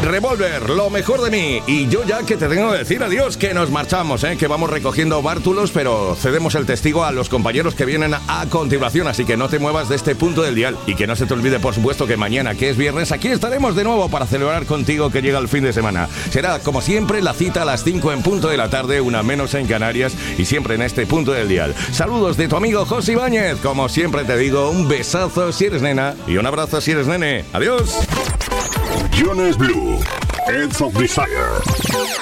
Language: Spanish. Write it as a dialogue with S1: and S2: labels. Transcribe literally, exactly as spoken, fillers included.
S1: Revolver, lo mejor de mí. Y yo ya que te tengo que decir adiós, que nos marchamos, ¿eh? Que vamos recogiendo bártulos, pero cedemos el testigo a los compañeros que vienen a continuación, así que no te muevas de este punto del dial. Y que no se te olvide, por supuesto, que mañana, que es viernes, aquí estaremos de nuevo para celebrar contigo que llega el fin de semana. Será, como siempre, la cita a las cinco en punto de la tarde, una menos en Canarias, y siempre en este punto del dial. Saludos de tu amigo José Ibáñez. Como siempre te digo, un besazo si eres nena y un abrazo si eres nene. Adiós.
S2: Jonas Blue, Heads of Desire.